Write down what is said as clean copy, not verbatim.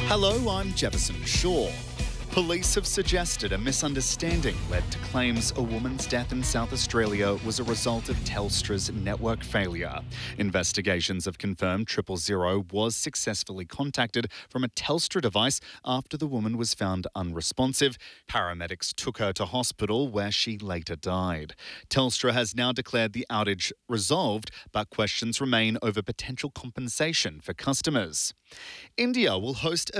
Hello, I'm Jefferson Shaw. Police have suggested a misunderstanding led to claims a woman's death in South Australia was a result of Telstra's network failure. Investigations have confirmed 000 was successfully contacted from a Telstra device after the woman was found unresponsive. Paramedics took her to hospital where she later died. Telstra has now declared the outage resolved, but questions remain over potential compensation for customers. India will host a